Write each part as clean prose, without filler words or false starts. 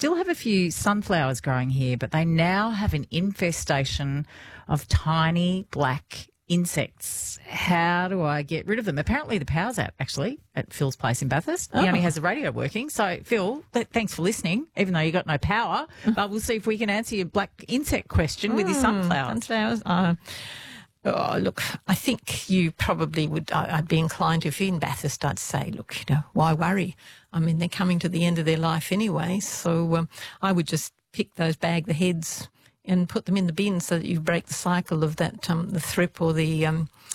still have a few sunflowers growing here, but they now have an infestation of tiny black insects. How do I get rid of them? Apparently the power's out, actually, at Phil's place in Bathurst. He only has the radio working. So, Phil, thanks for listening, even though you got no power. But we'll see if we can answer your black insect question with your sunflowers. Sunflowers. Oh, look, I think you probably would, I'd be inclined to, if you're in Bathurst, I'd say, look, why worry? I mean, they're coming to the end of their life anyway, so I would just bag the heads and put them in the bin so that you break the cycle of that, the thrip or the,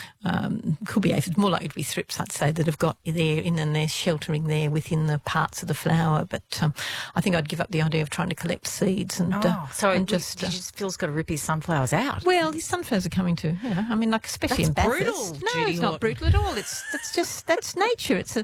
could be aphids, more likely to be thrips, I'd say, that have got there in and they're sheltering there within the parts of the flower. But I think I'd give up the idea of trying to collect seeds and Phil's got to rip his sunflowers out. Well, his sunflowers are coming to, I mean, like especially That's in Bathurst. brutal, No, Judy it's not brutal at all. That's nature. It's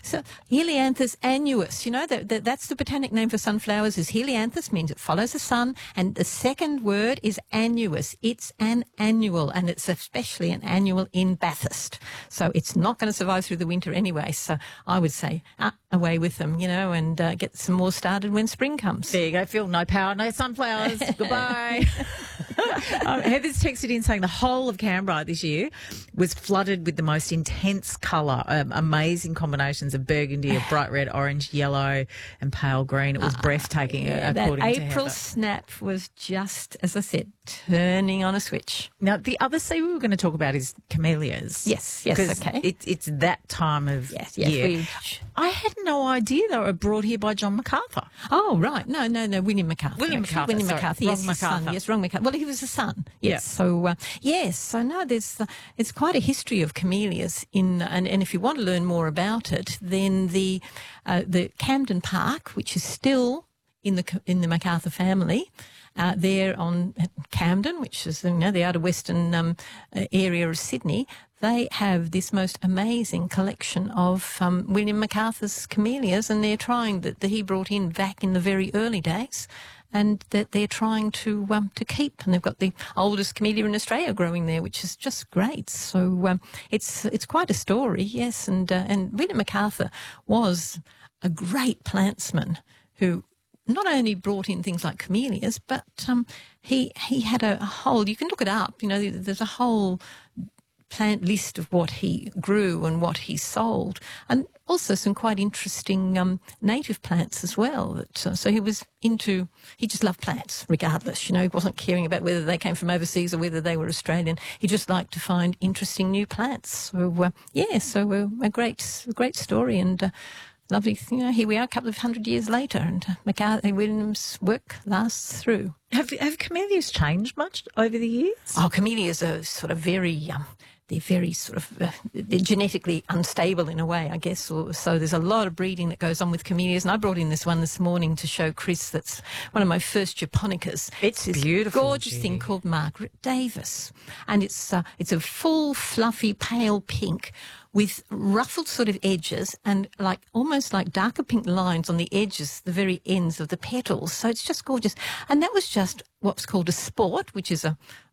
Helianthus annuus. That's the botanic name for sunflowers. Is Helianthus, means it follows the sun, and the second word is annuus. It's an annual, and it's especially an annual in Bathurst. So it's not going to survive through the winter anyway. So I would say away with them, and get some more started when spring comes. There you go, Phil. No power, no sunflowers. Goodbye. Heather's texted in saying the whole of Canberra this year was flooded with the most intense colour, amazing combinations of burgundy, of bright red, orange, yellow and pale green. It was breathtaking, according that to April Heather. snap was just, as I said, turning on a switch. Now, the other seed we were going to talk about is camellias. Yes, okay. It's that time of year. I had no idea they were brought here by John MacArthur. Oh, right. No, William MacArthur. William MacArthur, William sorry. MacArthur, Wrong yes, his MacArthur. son. Yes, wrong MacArthur. Well, he was a son. Yes. Yeah. So no, there's it's quite a history of camellias and if you want to learn more about it, then the Camden Park, which is still in the MacArthur family, there on Camden, which is the outer western area of Sydney, they have this most amazing collection of William MacArthur's camellias, and they're trying that he brought in back in the very early days, and that they're trying to keep. And they've got the oldest camellia in Australia growing there, which is just great. So it's quite a story, yes. And William MacArthur was a great plantsman who not only brought in things like camellias, but he had a whole, you can look it up, there's a whole plant list of what he grew and what he sold, and also some quite interesting native plants as well. So he just loved plants regardless, he wasn't caring about whether they came from overseas or whether they were Australian. He just liked to find interesting new plants. So a great story, and lovely, here we are a couple of 100 years later, and MacArthur Williams' work lasts through. Have camellias changed much over the years? Oh, camellias are sort of they're very they're genetically unstable in a way, I guess. So there's a lot of breeding that goes on with camellias. And I brought in this one this morning to show Chris. That's one of my first japonicas. It's this beautiful, gorgeous Judy. thing called Margaret Davis. And it's a full, fluffy, pale pink with ruffled sort of edges and almost like darker pink lines on the edges, the very ends of the petals. So it's just gorgeous. And that was just what's called a sport, which is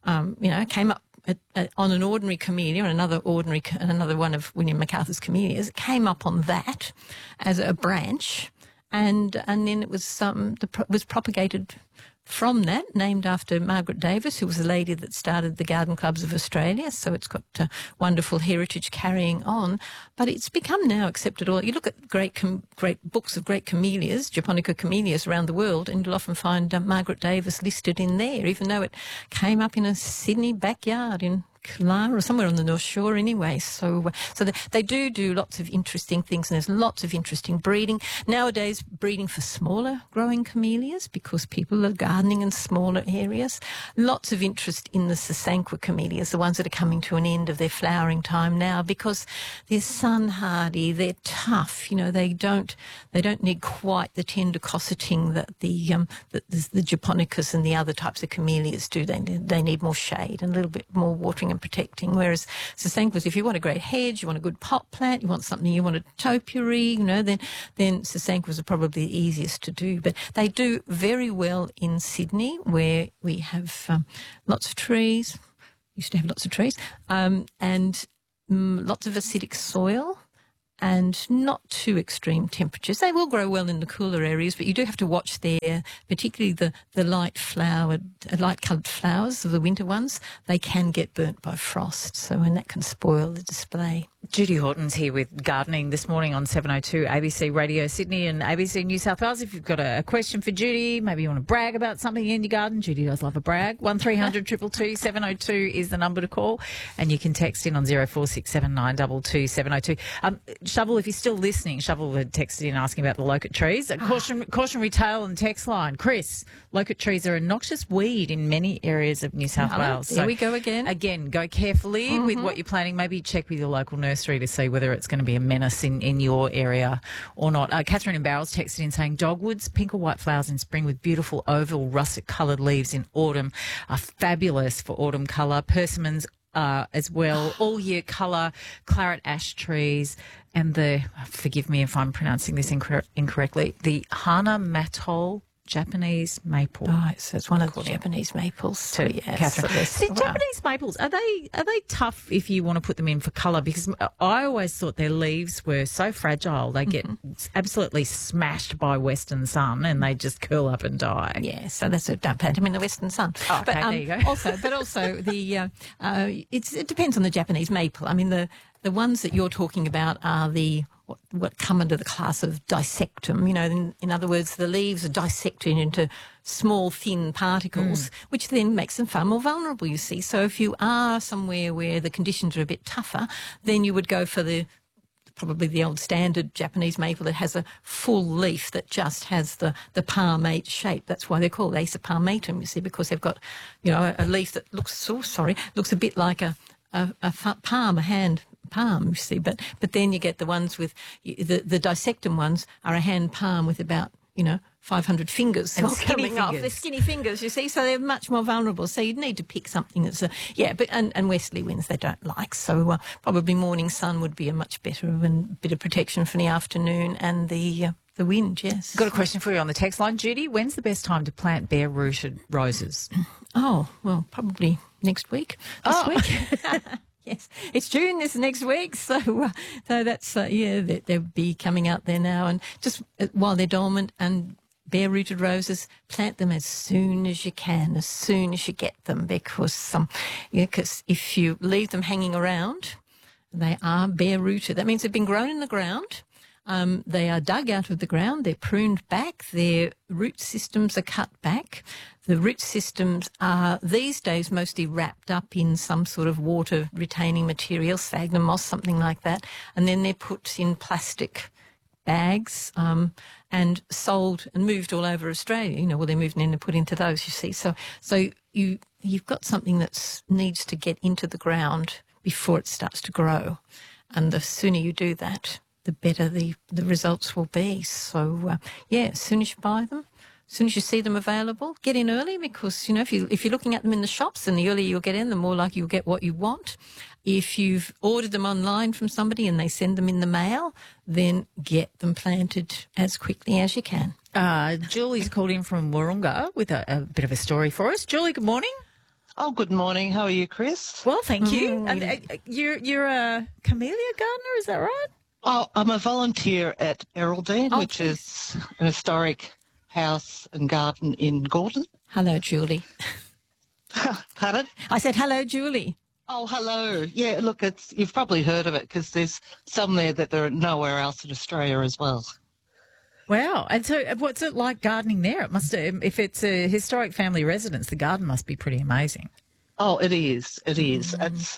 came up on an ordinary camellia, and another one of William MacArthur's camellias. It came up on that as a branch, and then it was was propagated from that, named after Margaret Davis, who was the lady that started the Garden Clubs of Australia. So it's got wonderful heritage carrying on. But it's become now accepted all. You look at great books of great camellias, Japonica camellias around the world, and you'll often find Margaret Davis listed in there, even though it came up in a Sydney backyard in Killara or somewhere on the North Shore anyway. So they do lots of interesting things, and there's lots of interesting breeding. Nowadays, breeding for smaller growing camellias because people are gardening in smaller areas. Lots of interest in the Sasanqua camellias, the ones that are coming to an end of their flowering time now, because they're sun hardy, they're tough, they don't need quite the tender cosseting that the Japonicas and the other types of camellias do. They need more shade and a little bit more watering and protecting, whereas Sasanquas, if you want a great hedge, you want a good pot plant, you want something, you want a topiary, then Sasanquas are probably the easiest to do. But they do very well in Sydney, where we have lots of trees, used to have lots of trees, and lots of acidic soil, and not too extreme temperatures. They will grow well in the cooler areas, but you do have to watch there, particularly the light coloured flowers of the winter ones. They can get burnt by frost, and that can spoil the display. Judy Horton's here with gardening this morning on 702 ABC Radio Sydney and ABC New South Wales. If you've got a question for Judy, maybe you want to brag about something in your garden. Judy does love a brag. 1300 222 702 is the number to call, and you can text in on 0467 922 702. Shovel, if you're still listening, Shovel had texted in asking about the locust trees. Cautionary tale and text line. Chris, locust trees are a noxious weed in many areas of New South Wales. There we go again. Again, go carefully with what you're planting. Maybe check with your local nursery to see whether it's going to be a menace in your area or not. Catherine in Barrels texted in saying dogwoods, pink or white flowers in spring with beautiful oval russet coloured leaves in autumn are fabulous for autumn colour. Persimmons as well, all year colour, claret ash trees, and forgive me if I'm pronouncing this incorrectly, the Hana Matol Japanese maple. Right, so it's one of the Japanese maples. To yes. Catherine. See, Japanese maples, are they tough if you want to put them in for colour? Because I always thought their leaves were so fragile. They get absolutely smashed by western sun and they just curl up and die. Yeah, so don't plant them in the western sun. Oh, okay, there you go. Also the it depends on the Japanese maple. I mean, the ones that you're talking about are the what come under the class of dissectum. You know, in other words, the leaves are dissected into small, thin particles, which then makes them far more vulnerable, you see. So if you are somewhere where the conditions are a bit tougher, then you would go for probably the old standard Japanese maple that has a full leaf that just has the palmate shape. That's why they're called Acer palmatum, you see, because they've got, a leaf that looks a bit like a palm, a hand palm, you see, but then you get the ones with the dissectum ones are a hand palm with about 500 fingers and coming off. They're skinny fingers, you see, so they're much more vulnerable. So you'd need to pick something that's and westerly winds they don't like. So probably morning sun would be a much better bit of protection for the afternoon and the wind. Yes. Got a question for you on the text line, Judy. When's the best time to plant bare-rooted roses? Oh well, probably next week. This week. Yes, it's June this next week, so that's they'll be coming out there now, and just while they're dormant and bare-rooted roses, plant them as soon as you can, as soon as you get them, because if you leave them hanging around, they are bare-rooted. That means they've been grown in the ground. They are dug out of the ground, they're pruned back, their root systems are cut back. The root systems are these days mostly wrapped up in some sort of water-retaining material, sphagnum moss, something like that, and then they're put in plastic bags and sold and moved all over Australia. They're moved in and put into those, you see. So you've got something that needs to get into the ground before it starts to grow, and the sooner you do that, the better the results will be. So, as soon as you buy them, as soon as you see them available, get in early, because, if you're looking at them in the shops, and the earlier you'll get in, the more likely you'll get what you want. If you've ordered them online from somebody and they send them in the mail, then get them planted as quickly as you can. Julie's called in from Wahroonga with a bit of a story for us. Julie, good morning. Oh, good morning. How are you, Chris? Well, thank you. You're a camellia gardener, is that right? Oh, I'm a volunteer at Erraldine, which is an historic house and garden in Gordon. Hello, Julie. Pardon? I said, hello, Julie. Oh, hello. Yeah, look, you've probably heard of it because there's some there that there are nowhere else in Australia as well. Wow. And so what's it like gardening there? It must, if it's a historic family residence, the garden must be pretty amazing. Oh, it is. It is. It's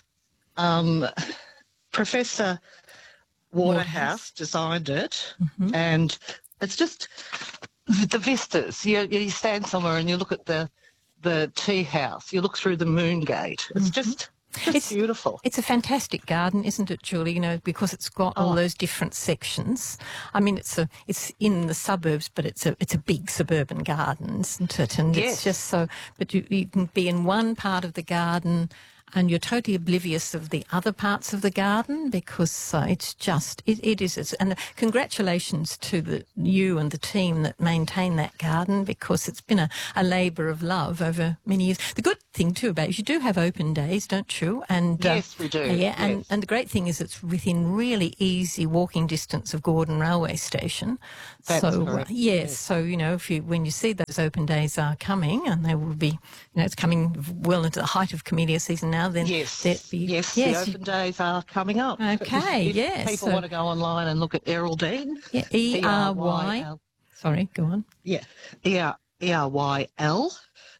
Professor Waterhouse designed it, and it's just the vistas. You stand somewhere and you look at the tea house. You look through the moon gate. It's just it's beautiful. It's a fantastic garden, isn't it, Julie? Because it's got all those different sections. I mean, it's in the suburbs, but it's a big suburban garden, isn't it? And it's just so. But you can be in one part of the garden and you're totally oblivious of the other parts of the garden, because it's just, it is. And congratulations to you and the team that maintain that garden, because it's been a labour of love over many years. The thing too about it, you do have open days, don't you? And Yes, we do. Yeah, Yes. and the great thing is it's within really easy walking distance of Gordon Railway Station. That's so correct. yes, so when you see those open days are coming, and they will be, it's coming well into the height of camellia season now. Then Yes, yes, the open days are coming up. Okay, If yes. people want to go online and look at Eraldine. Yeah, ERY. Sorry, go on. Yeah, ERYLDENE.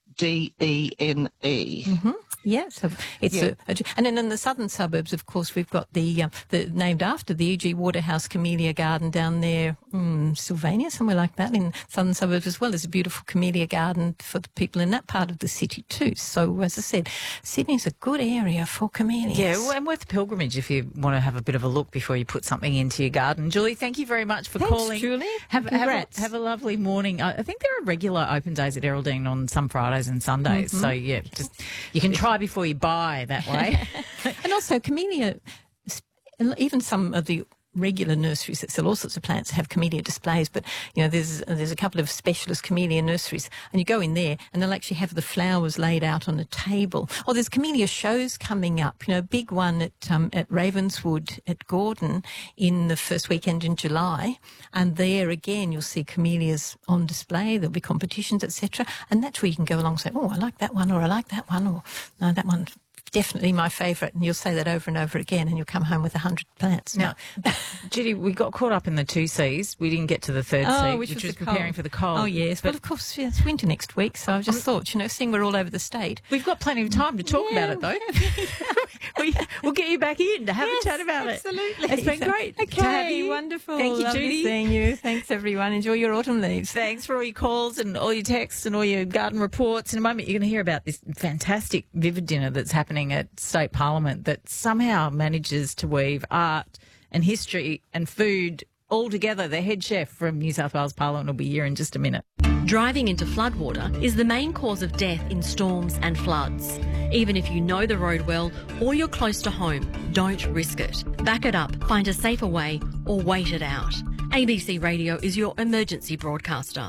Yeah, so it's and then in the southern suburbs, of course, we've got the named after the E.G. Waterhouse Camellia Garden down there, Sylvania, somewhere like that, in southern suburbs as well. There's a beautiful camellia garden for the people in that part of the city too. So, as I said, Sydney's a good area for camellias. Yeah, well, and worth a pilgrimage if you want to have a bit of a look before you put something into your garden. Julie, thank you very much for calling. Julie. Have a lovely morning. I think there are regular open days at Eraldine on some Fridays and Sundays. So, yeah, just you can try before you buy that way. And also camellia, even some of the regular nurseries that sell all sorts of plants have camellia displays, but there's a couple of specialist camellia nurseries, and you go in there and they'll actually have the flowers laid out on a table. Or there's camellia shows coming up, a big one at Ravenswood at Gordon in the first weekend in July, and there again you'll see camellias on display. There'll be competitions, etc., and that's where you can go along and say, oh, I like that one, or I like that one, or no, that one definitely my favourite, and you'll say that over and over again, and you'll come home with 100 plants. Now, Judy, we got caught up in the 2 Cs. We didn't get to the third C, which was preparing for the cold. Oh, yes. But of course, it's winter next week, so I just thought, seeing we're all over the state. We've got plenty of time to talk about it, though. We'll get you back in to have a chat about absolutely. it. It's been great Okay, to have you. Wonderful. Thank you, Lovely Judy. seeing you. Thanks, everyone. Enjoy your autumn leaves. Thanks for all your calls and all your texts and all your garden reports. In a moment, you're going to hear about this fantastic Vivid dinner that's happening at State Parliament that somehow manages to weave art and history and food all together. The head chef from New South Wales Parliament will be here in just a minute. Driving into floodwater is the main cause of death in storms and floods. Even if you know the road well or you're close to home, don't risk it. Back it up, find a safer way, or wait it out. ABC Radio is your emergency broadcaster.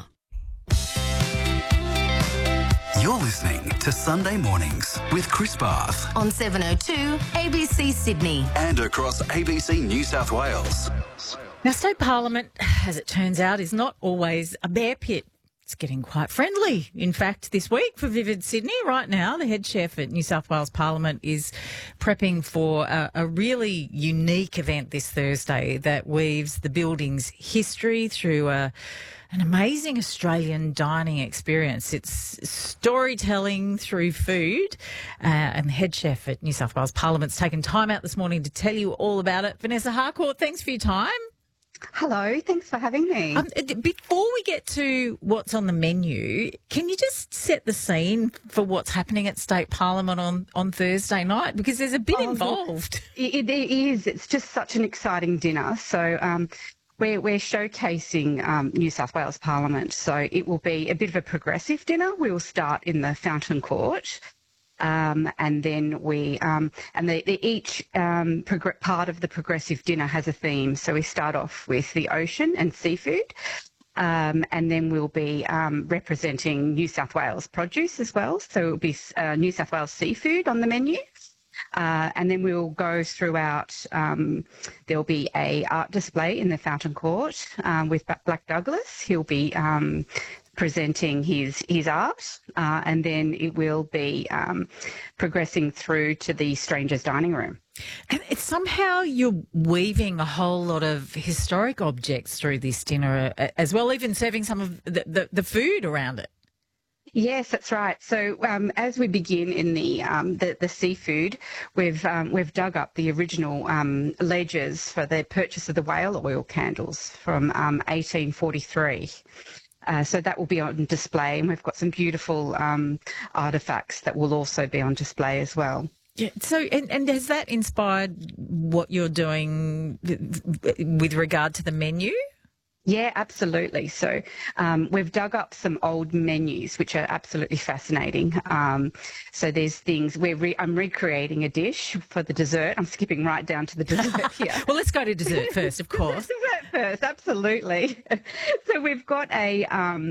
You're listening to Sunday Mornings with Chris Barth. On 702 ABC Sydney. And across ABC New South Wales. Now, State Parliament, as it turns out, is not always a bear pit. It's getting quite friendly. In fact, this week for Vivid Sydney, right now, the head chef at New South Wales Parliament is prepping for a really unique event this Thursday that weaves the building's history through an amazing Australian dining experience. It's storytelling through food, and the head chef at New South Wales Parliament's taken time out this morning to tell you all about it. Vanessa Harcourt, thanks for your time. Hello, thanks for having me. Before we get to what's on the menu, can you just set the scene for what's happening at State Parliament on Thursday night? Because there's a bit involved. It is. It's just such an exciting dinner. So we're showcasing New South Wales Parliament. So it will be a bit of a progressive dinner. We will start in the Fountain Court. And then each part of the progressive dinner has a theme. So we start off with the ocean and seafood, and then we'll be representing New South Wales produce as well. So it'll be New South Wales seafood on the menu. And then we'll go throughout. There'll be a art display in the Fountain Court with Black Douglas. He'll be presenting his art, and then it will be progressing through to the Strangers Dining Room. And it's somehow you're weaving a whole lot of historic objects through this dinner as well, even serving some of the food around it. Yes, that's right. So as we begin in the seafood, we've dug up the original ledgers for the purchase of the whale oil candles from 1843. So that will be on display, and we've got some beautiful artefacts that will also be on display as well. Yeah. So, and has that inspired what you're doing with regard to the menu? Yeah, absolutely. So we've dug up some old menus, which are absolutely fascinating. So there's things I'm recreating a dish for the dessert. I'm skipping right down to the dessert here. Well, let's go to dessert first, of course. Dessert first, absolutely. So we've got a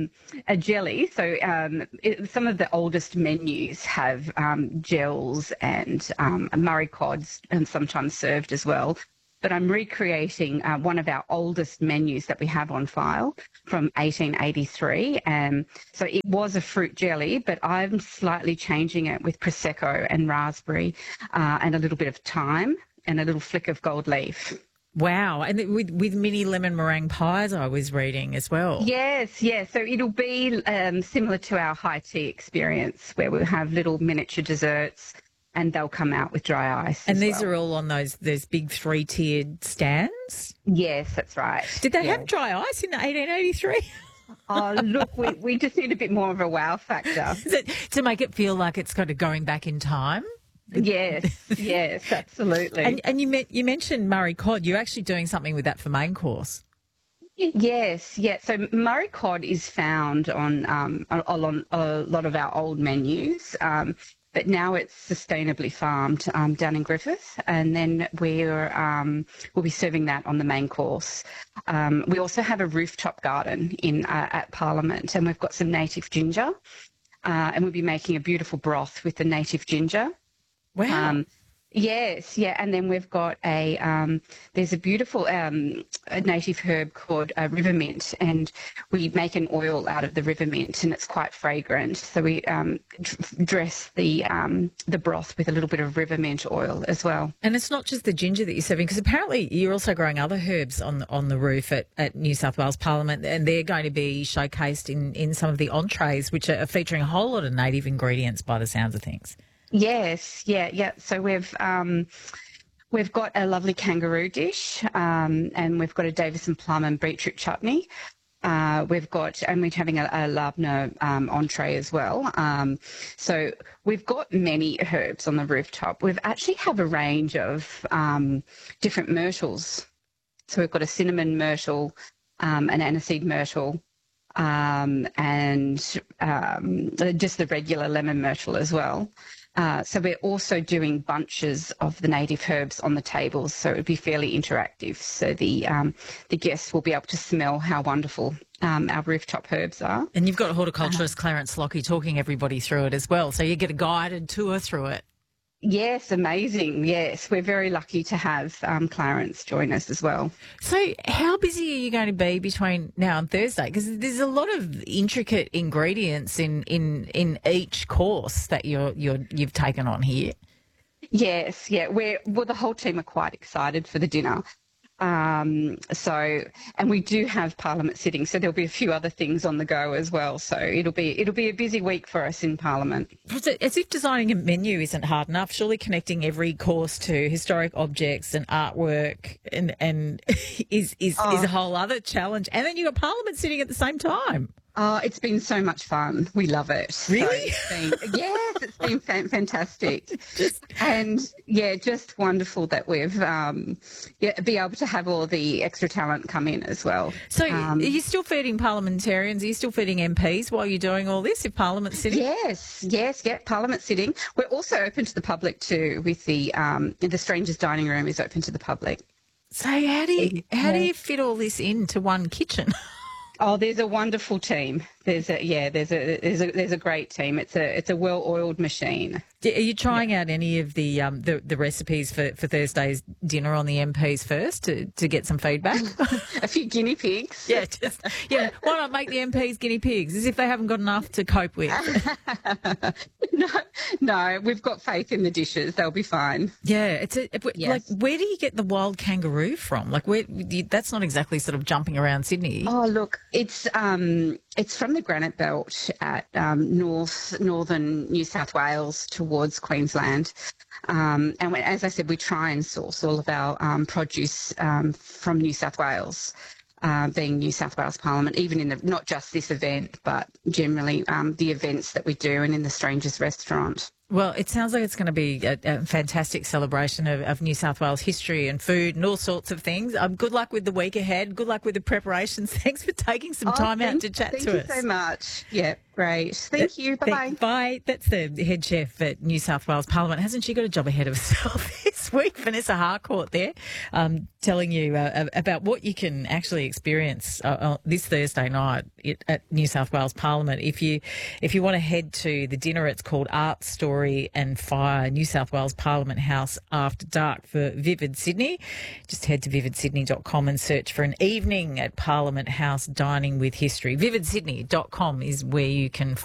jelly. So some of the oldest menus have gels and Murray cods, and sometimes served as well. But I'm recreating one of our oldest menus that we have on file from 1883. So it was a fruit jelly, but I'm slightly changing it with Prosecco and raspberry and a little bit of thyme and a little flick of gold leaf. Wow. And with mini lemon meringue pies, I was reading as well. Yes, yes. So it'll be similar to our high tea experience, where we'll have little miniature desserts, and they'll come out with dry ice. And these are all on those big 3-tiered stands? Yes, that's right. Did they have dry ice in 1883? Oh, look, we just need a bit more of a wow factor. To make it feel like it's kind of going back in time? Yes, yes, absolutely. And you mentioned Murray cod. You're actually doing something with that for main course. Yes, yeah. So Murray cod is found on a lot of our old menus. But now it's sustainably farmed down in Griffith, and then we'll be serving that on the main course. We also have a rooftop garden at Parliament, and we've got some native ginger, and we'll be making a beautiful broth with the native ginger. Wow. Yes, yeah, and then we've got there's a beautiful a native herb called river mint, and we make an oil out of the river mint, and it's quite fragrant. So we dress the broth with a little bit of river mint oil as well. And it's not just the ginger that you're serving, because apparently you're also growing other herbs on the roof at New South Wales Parliament, and they're going to be showcased in some of the entrees, which are featuring a whole lot of native ingredients by the sounds of things. Yes, yeah. So we've got a lovely kangaroo dish, and we've got a Davison plum and beetroot chutney. We're having a labna entree as well. So we've got many herbs on the rooftop. We've actually have a range of different myrtles. So we've got a cinnamon myrtle, an aniseed myrtle, and just the regular lemon myrtle as well. So we're also doing bunches of the native herbs on the tables, so it would be fairly interactive. So the guests will be able to smell how wonderful our rooftop herbs are. And you've got horticulturist Clarence Lockie talking everybody through it as well, so you get a guided tour through it. Yes, amazing. Yes, we're very lucky to have Clarence join us as well. So how busy are you going to be between now and Thursday? Because there's a lot of intricate ingredients in each course that you've taken on here. Yes, yeah. The whole team are quite excited for the dinner. And we do have Parliament sitting, so there'll be a few other things on the go as well. So it'll be a busy week for us in Parliament. As if designing a menu isn't hard enough, surely connecting every course to historic objects and artwork and is a whole other challenge. And then you've got Parliament sitting at the same time. Oh, it's been so much fun. We love it. Really? So it's been fantastic. Just wonderful that we've be able to have all the extra talent come in as well. So are you still feeding parliamentarians? Are you still feeding MPs while you're doing all this, if Parliament's sitting? Yes, Parliament's sitting. We're also open to the public too, with the Strangers Dining Room is open to the public. So how do you fit all this into one kitchen? Oh, there's a wonderful team. There's a great team. It's a well-oiled machine. Are you trying out any of the recipes for Thursday's dinner on the MPs first to get some feedback? A few guinea pigs. Why not make the MPs guinea pigs, as if they haven't got enough to cope with? No, we've got faith in the dishes. They'll be fine. Yeah, like, where do you get the wild kangaroo from? Like, that's not exactly sort of jumping around Sydney. Oh, look, it's from the Granite Belt at northern New South Wales towards Queensland. And as I said, we try and source all of our produce from New South Wales. being New South Wales Parliament, even in not just this event, but generally the events that we do and in the Strangers Restaurant. Well, it sounds like it's going to be a fantastic celebration of New South Wales history and food and all sorts of things. Good luck with the week ahead. Good luck with the preparations. Thanks for taking some time out to chat to us. Thank you so much. Yeah, great. Thank you. Bye-bye. Bye. That's the head chef at New South Wales Parliament. Hasn't she got a job ahead of herself this week? Vanessa Harcourt there telling you about what you can actually experience this Thursday night at New South Wales Parliament. If you want to head to the dinner, it's called Art Story and Fire, New South Wales Parliament House After Dark for Vivid Sydney. Just head to vividsydney.com and search for an evening at Parliament House Dining with History. Vividsydney.com is where you can